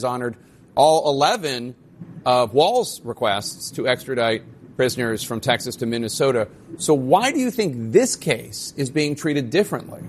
honored all 11 of Wall's requests to extradite prisoners from Texas to Minnesota. So why do you think this case is being treated differently?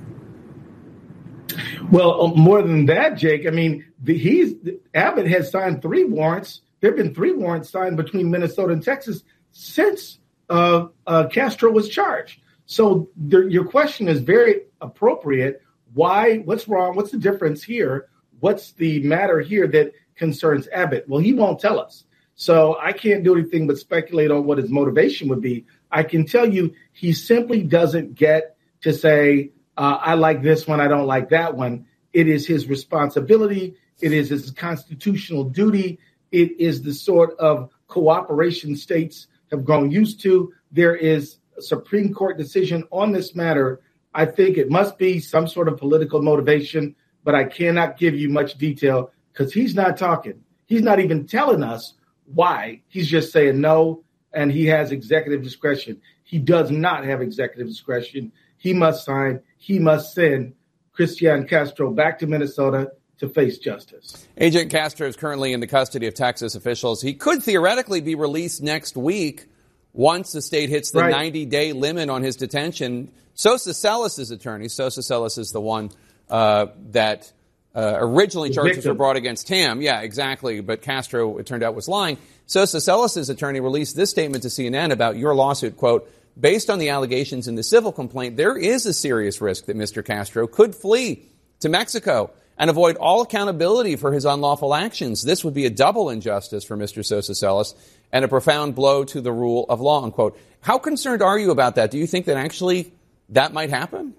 Well, more than that, Jake, I mean, Abbott has signed 3 warrants. There have been 3 warrants signed between Minnesota and Texas since Castro was charged. So your question is very appropriate. Why? What's wrong? What's the difference here? What's the matter here that concerns Abbott? Well, he won't tell us. So I can't do anything but speculate on what his motivation would be. I can tell you he simply doesn't get to say, I like this one, I don't like that one. It is his responsibility. It is his constitutional duty. It is the sort of cooperation states have grown used to. There is a Supreme Court decision on this matter. I think it must be some sort of political motivation, but I cannot give you much detail because he's not talking. He's not even telling us why. He's just saying no, and he has executive discretion. He does not have executive discretion. He must send Cristian Castro back to Minnesota to face justice. Agent Castro is currently in the custody of Texas officials. He could theoretically be released next week once the state hits the 90-day limit on his detention. Sosa Salas' attorney, Sosa Salas is the one that originally charges were brought against him. Yeah, exactly. But Castro, it turned out, was lying. Sosa Salas' attorney released this statement to CNN about your lawsuit, quote, based on the allegations in the civil complaint, there is a serious risk that Mr. Castro could flee to Mexico and avoid all accountability for his unlawful actions. This would be a double injustice for Mr. Sosa Salas and a profound blow to the rule of law, unquote. How concerned are you about that? Do you think that actually that might happen?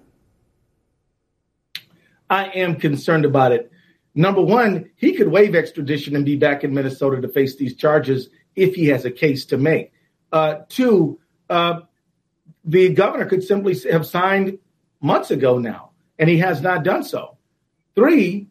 I am concerned about it. Number one, he could waive extradition and be back in Minnesota to face these charges if he has a case to make. Two, the governor could simply have signed months ago now, and he has not done so. 3,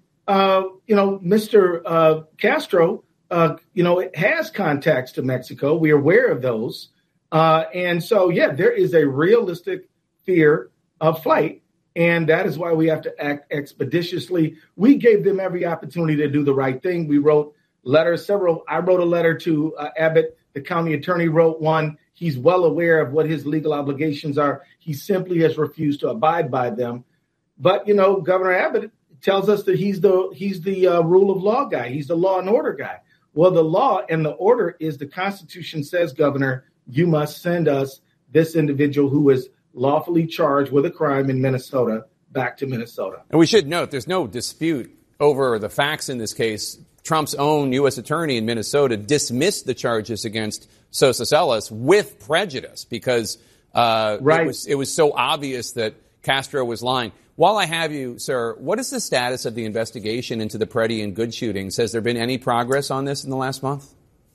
Mr. Castro, has contacts to Mexico. We are aware of those. And so, there is a realistic fear of flight, and that is why we have to act expeditiously. We gave them every opportunity to do the right thing. We wrote letters, I wrote a letter to Abbott. The county attorney wrote one. He's well aware of what his legal obligations are. He simply has refused to abide by them. But, Governor Abbott tells us that he's the rule of law guy. He's the law and order guy. Well, the law and the order is the Constitution says, Governor, you must send us this individual who is lawfully charged with a crime in Minnesota back to Minnesota. And we should note there's no dispute over the facts in this case. Trump's own U.S. attorney in Minnesota dismissed the charges against Sosa Salas with prejudice because it was so obvious that Castro was lying. While I have you, sir, what is the status of the investigation into the Preddy and Good shootings? Has there been any progress on this in the last month?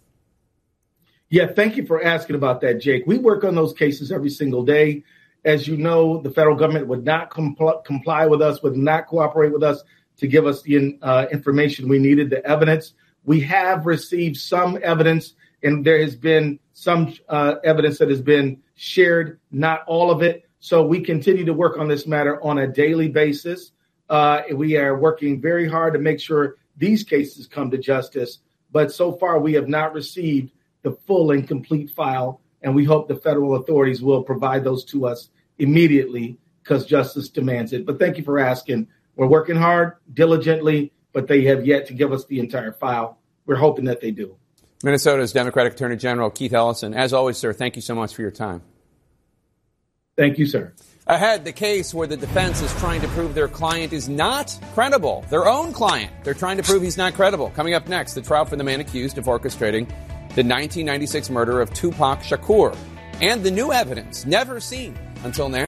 Yeah, thank you for asking about that, Jake. We work on those cases every single day. As you know, the federal government would not comply with us, would not cooperate with us to give us the information we needed, the evidence. We have received some evidence, and there has been some evidence that has been shared, not all of it. So we continue to work on this matter on a daily basis. We are working very hard to make sure these cases come to justice. But so far, we have not received the full and complete file, and we hope the federal authorities will provide those to us immediately because justice demands it. But thank you for asking. We're working hard, diligently, but they have yet to give us the entire file. We're hoping that they do. Minnesota's Democratic Attorney General Keith Ellison. As always, sir, thank you so much for your time. Thank you, sir. Ahead, the case where the defense is trying to prove their client is not credible. Their own client. They're trying to prove he's not credible. Coming up next, the trial for the man accused of orchestrating the 1996 murder of Tupac Shakur. And the new evidence never seen until now.